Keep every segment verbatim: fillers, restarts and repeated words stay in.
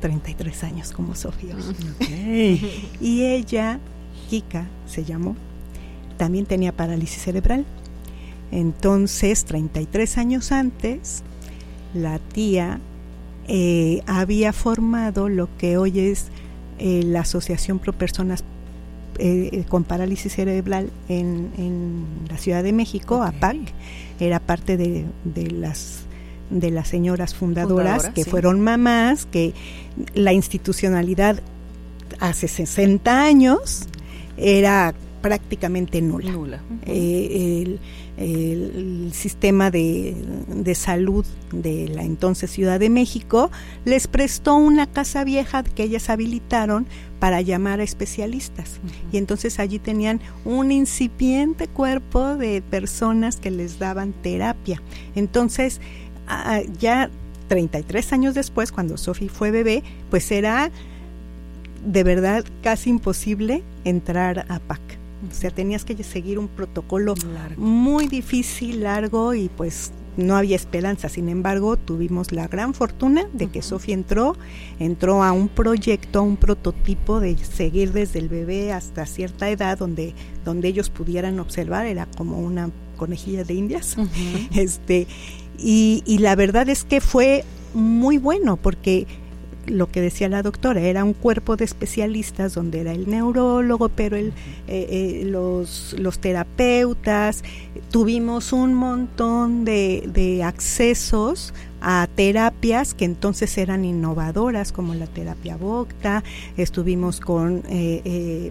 treinta y tres años como Sofía. Okay. Y ella, Kika se llamó, también tenía parálisis cerebral. Entonces, treinta y tres años antes, la tía eh, había formado lo que hoy es eh, la Asociación Pro Personas eh, con Parálisis Cerebral en, en la Ciudad de México, okay. A P A C. Era parte de, de las de las señoras fundadoras, Fundadora, que sí. fueron mamás, que la institucionalidad hace sesenta años era prácticamente nula. nula. Uh-huh. Eh, el, el, el sistema de, de salud de la entonces Ciudad de México les prestó una casa vieja que ellas habilitaron para llamar a especialistas. Uh-huh. Y entonces allí tenían un incipiente cuerpo de personas que les daban terapia. Entonces, ah, ya treinta y tres años después, cuando Sofi fue bebé, pues era de verdad casi imposible entrar a P A C. O sea, tenías que seguir un protocolo largo. Muy difícil, largo, y pues no había esperanza. Sin embargo, tuvimos la gran fortuna de que uh-huh. Sofi entró, entró a un proyecto, a un prototipo de seguir desde el bebé hasta cierta edad donde, donde ellos pudieran observar. Era como una conejilla de indias. Uh-huh. Este, y, y la verdad es que fue muy bueno, porque lo que decía la doctora, era un cuerpo de especialistas donde era el neurólogo, pero el, eh, eh, los, los terapeutas, tuvimos un montón de, de accesos a terapias que entonces eran innovadoras, como la terapia Bokta. Estuvimos con eh, eh,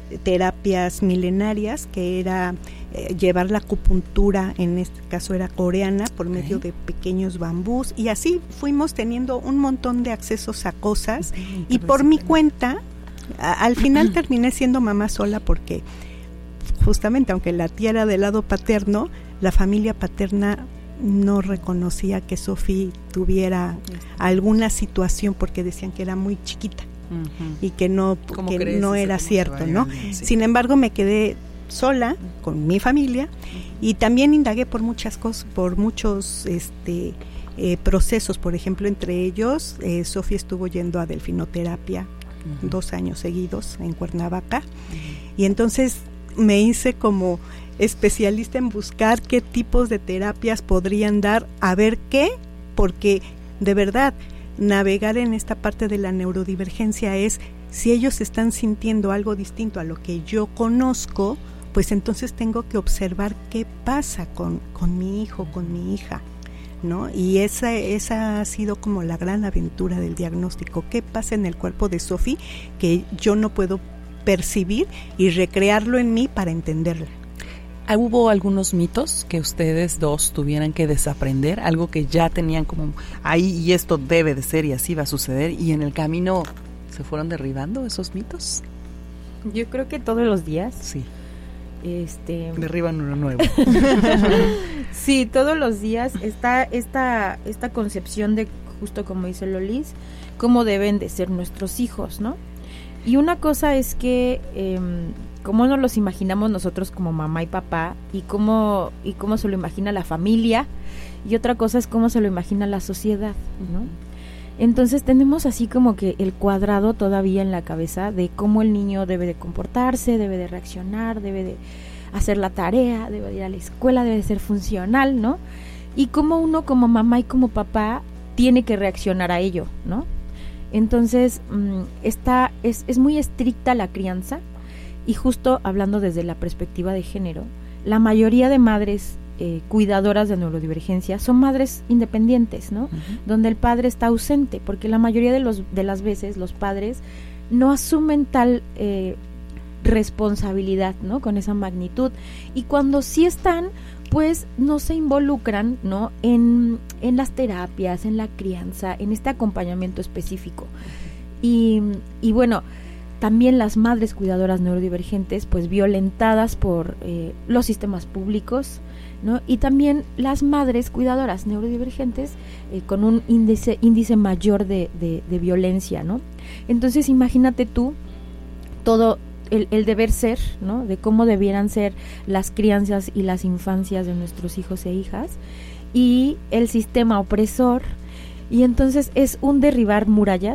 terapias milenarias, que era eh, llevar la acupuntura, en este caso era coreana, por okay. medio de pequeños bambús, y así fuimos teniendo un montón de accesos a cosas. Okay, y por mi cuenta, a, al final terminé siendo mamá sola, porque justamente, aunque la tía era del lado paterno, la familia paterna no reconocía que Sofi tuviera alguna situación, porque decían que era muy chiquita. Uh-huh. Y que no, que no era cierto, ¿no? Sí. Sin embargo, me quedé sola con mi familia y también indagué por muchas cosas, por muchos este eh, procesos. Por ejemplo, entre ellos, eh, Sofi estuvo yendo a delfinoterapia uh-huh. dos años seguidos en Cuernavaca, uh-huh. y entonces me hice como especialista en buscar qué tipos de terapias podrían dar, a ver qué, porque de verdad navegar en esta parte de la neurodivergencia es, si ellos están sintiendo algo distinto a lo que yo conozco, pues entonces tengo que observar qué pasa con, con mi hijo, con mi hija, ¿no? Y esa, esa ha sido como la gran aventura del diagnóstico. ¿Qué pasa en el cuerpo de Sofi que yo no puedo percibir y recrearlo en mí para entenderla? ¿Hubo algunos mitos que ustedes dos tuvieran que desaprender? Algo que ya tenían como ahí, y esto debe de ser y así va a suceder, y en el camino se fueron derribando esos mitos. Yo creo que todos los días. Sí. Este... Derriban uno nuevo. Sí, todos los días está esta, esta concepción de, justo como dice Lolis, cómo deben de ser nuestros hijos, ¿no? Y una cosa es que eh, cómo nos los imaginamos nosotros como mamá y papá, y cómo, y cómo se lo imagina la familia, y otra cosa es cómo se lo imagina la sociedad, ¿no? Entonces tenemos así como que el cuadrado todavía en la cabeza de cómo el niño debe de comportarse, debe de reaccionar, debe de hacer la tarea, debe de ir a la escuela, debe de ser funcional, ¿no? Y cómo uno como mamá y como papá tiene que reaccionar a ello, ¿no? Entonces, mmm, está, es, es muy estricta la crianza, y justo hablando desde la perspectiva de género, la mayoría de madres eh, cuidadoras de neurodivergencia son madres independientes, ¿no? Uh-huh. Donde el padre está ausente, porque la mayoría de, los, de las veces los padres no asumen tal eh, responsabilidad, ¿no? Con esa magnitud, y cuando sí están, pues no se involucran, ¿no? En, en las terapias, en la crianza, en este acompañamiento específico. Y, y bueno, también las madres cuidadoras neurodivergentes, pues violentadas por eh, los sistemas públicos, ¿no? Y también las madres cuidadoras neurodivergentes eh, con un índice, índice mayor de, de, de violencia, ¿no? Entonces imagínate tú todo el, el deber ser, ¿no? De cómo debieran ser las crianzas y las infancias de nuestros hijos e hijas, y el sistema opresor, y entonces es un derribar murallas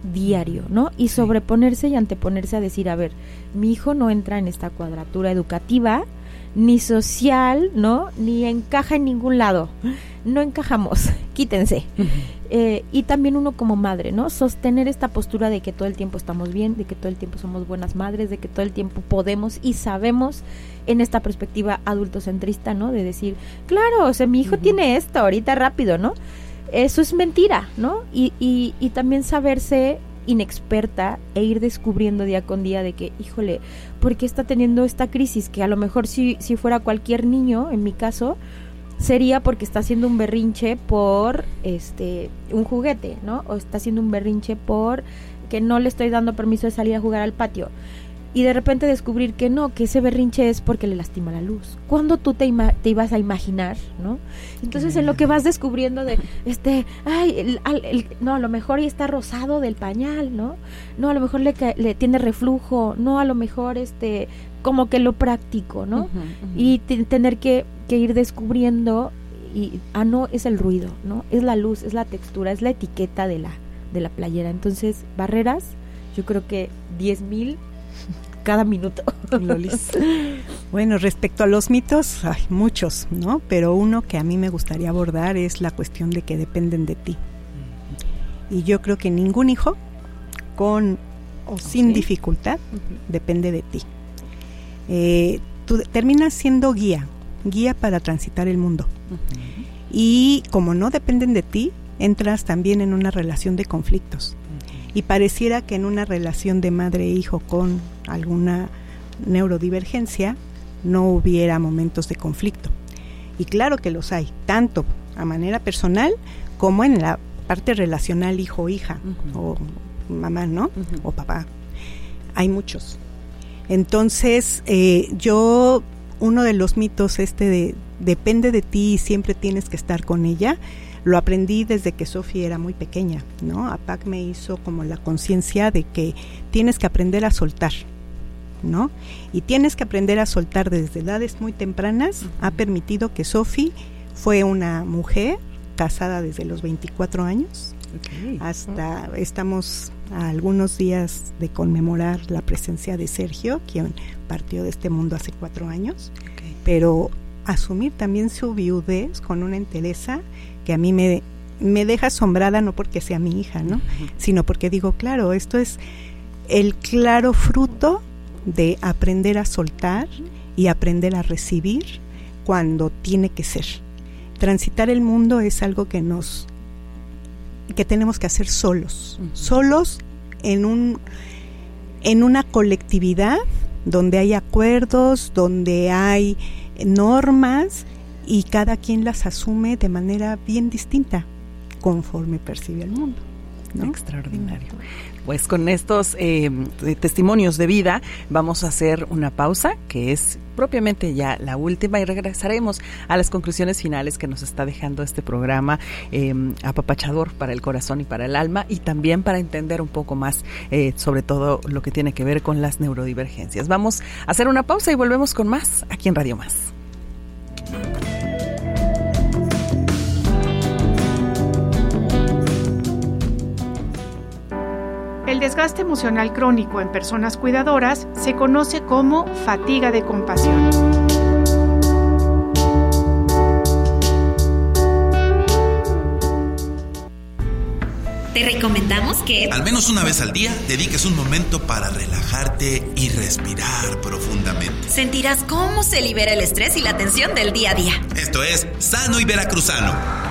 diario, ¿no? Y sobreponerse y anteponerse a decir, a ver, mi hijo no entra en esta cuadratura educativa, ni social, ¿no? Ni encaja en ningún lado. No encajamos, quítense. Uh-huh. Eh, y también uno como madre, ¿no? Sostener esta postura de que todo el tiempo estamos bien, de que todo el tiempo somos buenas madres, de que todo el tiempo podemos y sabemos en esta perspectiva adultocentrista, ¿no? De decir, claro, o sea, mi hijo uh-huh. tiene esto ahorita rápido, ¿no? Eso es mentira, ¿no? Y, y, y también saberse inexperta e ir descubriendo día con día de que, híjole, ¿por qué está teniendo esta crisis? Que a lo mejor si, si fuera cualquier niño, en mi caso, sería porque está haciendo un berrinche por este un juguete, ¿no? O está haciendo un berrinche por que no le estoy dando permiso de salir a jugar al patio. Y de repente descubrir que no, que ese berrinche es porque le lastima la luz. ¿Cuándo tú te, ima- te ibas a imaginar, no? Entonces en lo que vas descubriendo de, este, ay, el, el, el, no, a lo mejor ya está rosado del pañal, ¿no? No, a lo mejor le, le tiene reflujo, no, a lo mejor, este, como que lo práctico, ¿no? Uh-huh, uh-huh. Y t- tener que, que ir descubriendo, y, ah, no, es el ruido, ¿no? Es la luz, es la textura, es la etiqueta de la, de la playera. Entonces, barreras, yo creo que diez mil cada minuto. Lolis. Bueno, respecto a los mitos, hay muchos, ¿no? Pero uno que a mí me gustaría abordar es la cuestión de que dependen de ti. Y yo creo que ningún hijo, con o sin ¿sí? dificultad, uh-huh. depende de ti. Eh, tú terminas siendo guía, guía para transitar el mundo. Uh-huh. Y como no dependen de ti, entras también en una relación de conflictos. Y pareciera que en una relación de madre e hijo con alguna neurodivergencia no hubiera momentos de conflicto. Y claro que los hay, tanto a manera personal como en la parte relacional hijo-hija, uh-huh. o mamá, ¿no? Uh-huh. O papá. Hay muchos. Entonces, eh, yo, uno de los mitos este de depende de ti y siempre tienes que estar con ella, lo aprendí desde que Sofi era muy pequeña, ¿no? APAC me hizo como la conciencia de que tienes que aprender a soltar, ¿no? Y tienes que aprender a soltar desde edades muy tempranas. Uh-huh. Ha permitido que Sofi fue una mujer casada desde los veinticuatro años. Okay. Hasta uh-huh. estamos a algunos días de conmemorar la presencia de Sergio, quien partió de este mundo hace cuatro años. Okay. Pero asumir también su viudez con una entereza que a mí me, me deja asombrada, no porque sea mi hija, ¿no? Uh-huh. Sino porque digo, claro, esto es el claro fruto de aprender a soltar y aprender a recibir cuando tiene que ser. Transitar el mundo es algo que nos que tenemos que hacer solos, uh-huh. solos en un en una colectividad donde hay acuerdos, donde hay normas y cada quien las asume de manera bien distinta conforme percibe el mundo, ¿no? Extraordinario. Pues con estos eh, testimonios de vida vamos a hacer una pausa que es propiamente ya la última y regresaremos a las conclusiones finales que nos está dejando este programa eh, apapachador para el corazón y para el alma y también para entender un poco más eh, sobre todo lo que tiene que ver con las neurodivergencias. Vamos a hacer una pausa y volvemos con más aquí en Radio Más. El desgaste emocional crónico en personas cuidadoras se conoce como fatiga de compasión. Te recomendamos que al menos una vez al día dediques un momento para relajarte y respirar profundamente. Sentirás cómo se libera el estrés y la tensión del día a día. Esto es Sano y Veracruzano.